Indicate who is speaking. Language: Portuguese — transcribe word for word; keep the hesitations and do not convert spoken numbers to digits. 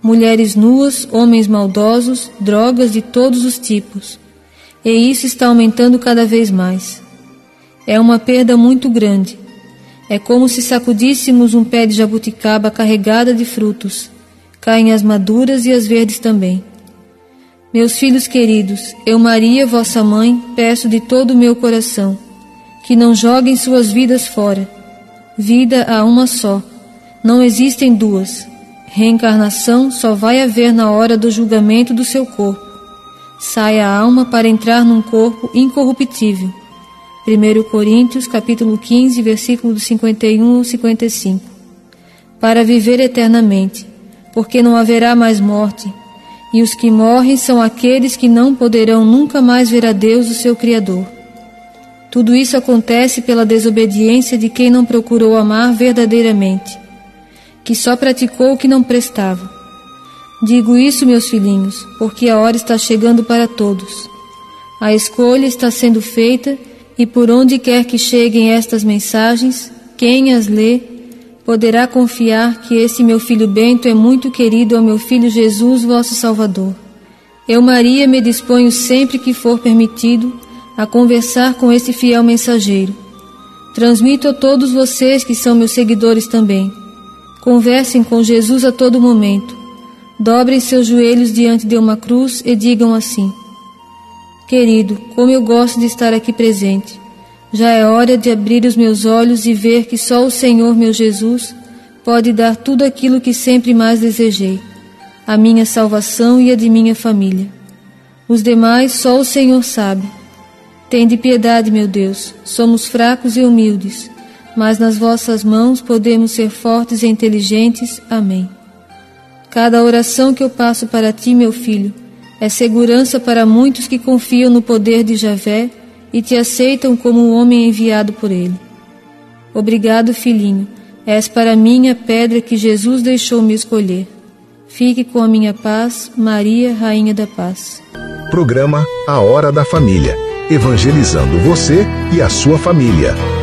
Speaker 1: mulheres nuas, homens maldosos, drogas de todos os tipos. E isso está aumentando cada vez mais. É uma perda muito grande. É como se sacudíssemos um pé de jabuticaba carregada de frutos. Caem as maduras e as verdes também. Meus filhos queridos, eu, Maria, vossa mãe, peço de todo o meu coração, que não joguem suas vidas fora. Vida há uma só, não existem duas. Reencarnação só vai haver na hora do julgamento do seu corpo. Sai a alma para entrar num corpo incorruptível. primeiro Coríntios, capítulo quinze, versículos cinquenta e um ao cinquenta e cinco. Para viver eternamente, porque não haverá mais morte, e os que morrem são aqueles que não poderão nunca mais ver a Deus, o seu Criador. Tudo isso acontece pela desobediência de quem não procurou amar verdadeiramente, que só praticou o que não prestava. Digo isso, meus filhinhos, porque a hora está chegando para todos. A escolha está sendo feita, e por onde quer que cheguem estas mensagens, quem as lê poderá confiar que esse meu filho Bento é muito querido ao meu filho Jesus, vosso Salvador. Eu, Maria, me disponho sempre que for permitido a conversar com esse fiel mensageiro. Transmito a todos vocês que são meus seguidores também. Conversem com Jesus a todo momento. Dobrem seus joelhos diante de uma cruz e digam assim: querido, como eu gosto de estar aqui presente. Já é hora de abrir os meus olhos e ver que só o Senhor, meu Jesus, pode dar tudo aquilo que sempre mais desejei, a minha salvação e a de minha família. Os demais só o Senhor sabe. Tende piedade, meu Deus, somos fracos e humildes, mas nas vossas mãos podemos ser fortes e inteligentes. Amém. Cada oração que eu passo para ti, meu filho, é segurança para muitos que confiam no poder de Javé e te aceitam como um homem enviado por ele. Obrigado, filhinho, és para mim a pedra que Jesus deixou me escolher. Fique com a minha paz, Maria, Rainha da Paz.
Speaker 2: Programa A Hora da Família, evangelizando você e a sua família.